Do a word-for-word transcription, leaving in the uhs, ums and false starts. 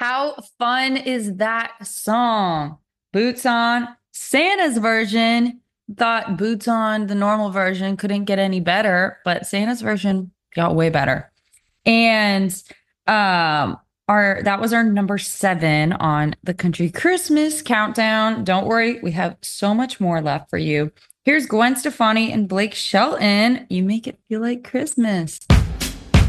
How fun is that song? Boots on, Santa's version. Thought Boots on, the normal version, couldn't get any better, but Santa's version got way better. And um our that was our number seven on the country Christmas countdown. Don't worry, we have so much more left for you. Here's Gwen Stefani and Blake Shelton. You make it feel like Christmas.